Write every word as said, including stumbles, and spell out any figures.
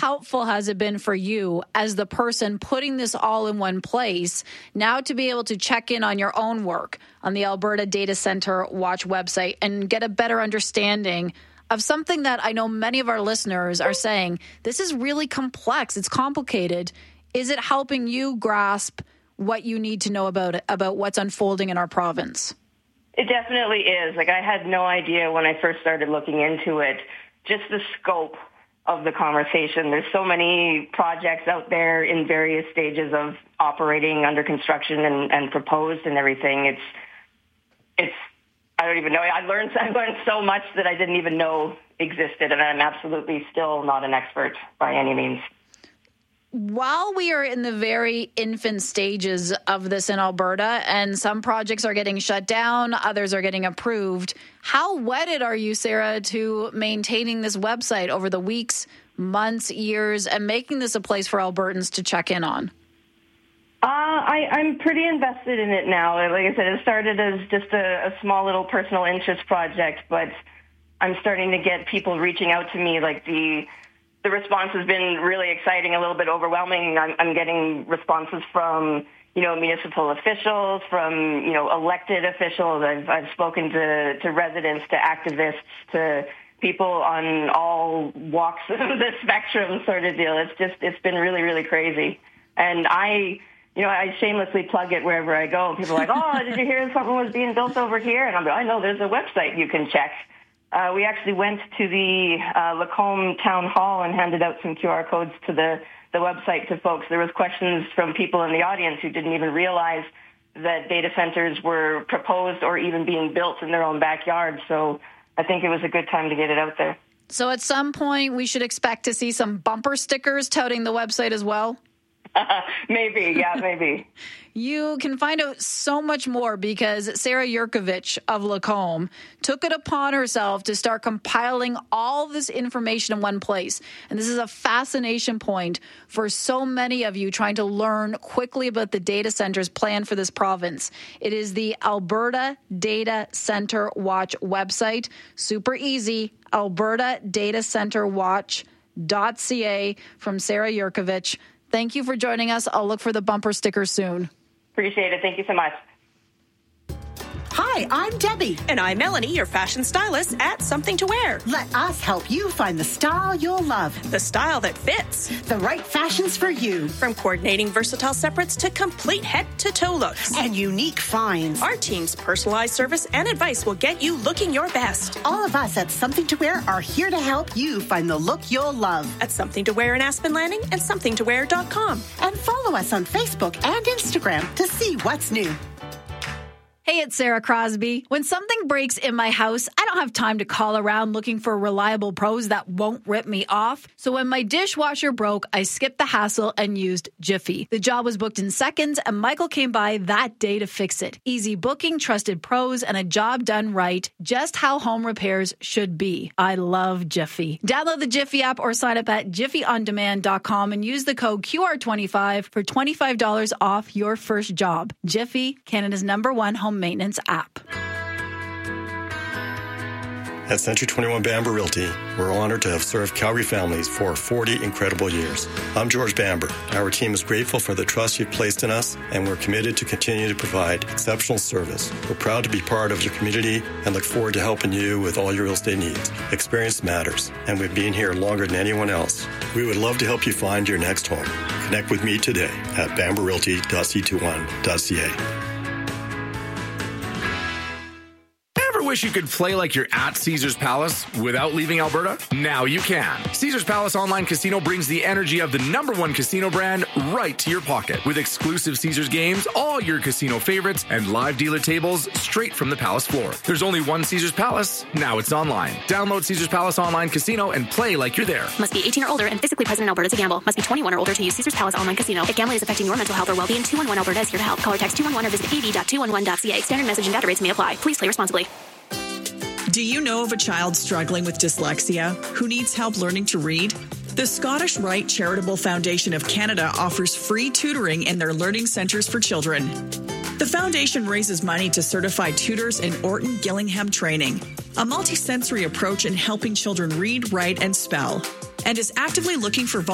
helpful has it been for you as the person putting this all in one place now to be able to check in on your own work on the Alberta Data Center Watch website and get a better understanding of something that I know many of our listeners are saying, this is really complex, it's complicated. Is it helping you grasp what you need to know about it, about what's unfolding in our province? It definitely is. Like, I had no idea when I first started looking into it, just the scope of the conversation. There's so many projects out there in various stages of operating, under construction, and, and proposed and everything. It's, it's, I don't even know. I learned, I learned so much that I didn't even know existed, and I'm absolutely still not an expert by any means. While we are in the very infant stages of this in Alberta, and some projects are getting shut down, others are getting approved, how wedded are you, Sarah, to maintaining this website over the weeks, months, years, and making this a place for Albertans to check in on? Uh, I, I'm pretty invested in it now. Like I said, it started as just a, a small little personal interest project, but I'm starting to get people reaching out to me. Like the the response has been really exciting, a little bit overwhelming. I'm, I'm getting responses from, you know, municipal officials, from, you know, elected officials. I've, I've spoken to, to residents, to activists, to people on all walks of the spectrum sort of deal. It's just, it's been really, really crazy. And I... You know, I shamelessly plug it wherever I go. People are like, oh, did you hear something was being built over here? And I'm like, I know there's a website you can check. Uh, we actually went to the uh, Lacombe Town Hall and handed out some Q R codes to the, the website to folks. There was questions from people in the audience who didn't even realize that data centers were proposed or even being built in their own backyard. So I think it was a good time to get it out there. So at some point, we should expect to see some bumper stickers touting the website as well? Uh, maybe, yeah, maybe. You can find out so much more because Sarah Yurkovich of Lacombe took it upon herself to start compiling all this information in one place. And this is a fascination point for so many of you trying to learn quickly about the data centers planned for this province. It is the Alberta Data Center Watch website. Super easy, alberta data center watch dot c a from Sarah Yurkovich. Thank you for joining us. I'll look for the bumper sticker soon. Appreciate it. Thank you so much. Hi, I'm Debbie. And I'm Melanie, your fashion stylist at Something to Wear. Let us help you find the style you'll love. The style that fits. The right fashions for you. From coordinating versatile separates to complete head-to-toe looks. And unique finds. Our team's personalized service and advice will get you looking your best. All of us at Something to Wear are here to help you find the look you'll love. At Something to Wear in Aspen Landing and something to wear dot com. And follow us on Facebook and Instagram to see what's new. Hey, it's Sarah Crosby. When something breaks in my house, I don't have time to call around looking for reliable pros that won't rip me off. So when my dishwasher broke, I skipped the hassle and used Jiffy. The job was booked in seconds, and Michael came by that day to fix it. Easy booking, trusted pros, and a job done right. Just how home repairs should be. I love Jiffy. Download the Jiffy app or sign up at jiffy on demand dot com and use the code Q R twenty-five for twenty-five dollars off your first job. Jiffy, Canada's number one home maintenance app. At Century twenty-one Bamber Realty, we're honored to have served Calgary families for forty incredible years. I'm George Bamber. Our team is grateful for the trust you've placed in us, and we're committed to continue to provide exceptional service. We're proud to be part of your community and look forward to helping you with all your real estate needs. Experience matters, and we've been here longer than anyone else. We would love to help you find your next home. Connect with me today at bamber realty dot c twenty-one dot c a. Wish you could play like you're at Caesars Palace without leaving Alberta? Now you can. Caesars Palace Online Casino brings the energy of the number one casino brand right to your pocket. With exclusive Caesars games, all your casino favorites, and live dealer tables straight from the Palace floor. There's only one Caesars Palace. Now it's online. Download Caesars Palace Online Casino and play like you're there. Must be eighteen or older and physically present in Alberta to gamble. Must be twenty-one or older to use Caesars Palace Online Casino. If gambling is affecting your mental health or well-being, two one one Alberta is here to help. Call or text two one one or visit a v dot two one one dot c a. Standard message and data rates may apply. Please play responsibly. Do you know of a child struggling with dyslexia who needs help learning to read? The Scottish Rite Charitable Foundation of Canada offers free tutoring in their learning centres for children. The foundation raises money to certify tutors in Orton Gillingham training, a multisensory approach in helping children read, write, and spell, and is actively looking for